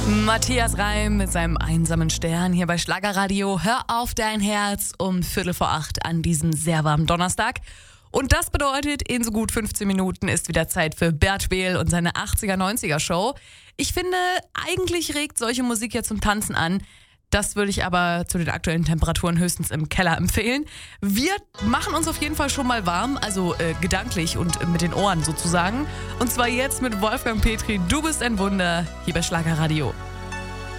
Matthias Reim mit seinem einsamen Stern hier bei Schlagerradio. Hör auf dein Herz um 7:45 an diesem sehr warmen Donnerstag. Und das bedeutet, in so gut 15 Minuten ist wieder Zeit für Bert Behl und seine 80er-90er-Show. Ich finde, eigentlich regt solche Musik ja zum Tanzen an. Das würde ich aber zu den aktuellen Temperaturen höchstens im Keller empfehlen. Wir machen uns auf jeden Fall schon mal warm, also gedanklich und mit den Ohren sozusagen. Und zwar jetzt mit Wolfgang Petri. Du bist ein Wunder hier bei Schlagerradio.